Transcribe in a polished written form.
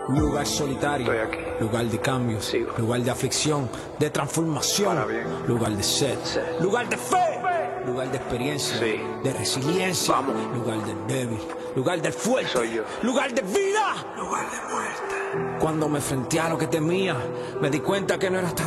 Un lugar solitario, Estoy aquí. lugar de cambios, Sigo. lugar de aflicción, de transformación, Ahora bien. lugar de sed, Sed. lugar de fe, lugar de experiencia, Sí. de resiliencia, Vamos. lugar del débil, lugar del fuerte, Soy yo. lugar de vida, lugar de muerte. Cuando me enfrenté a lo que temía, me di cuenta que no era tan